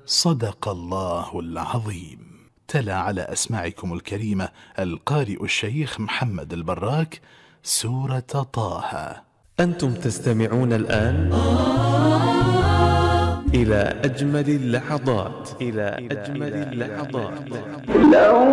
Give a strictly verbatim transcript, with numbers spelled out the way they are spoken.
صدق الله العظيم. تلا على أسماعكم الكريمة القارئ الشيخ محمد البراك سورة طه. أنتم تستمعون الآن إلى أجمل اللحظات إلى أجمل اللحظات.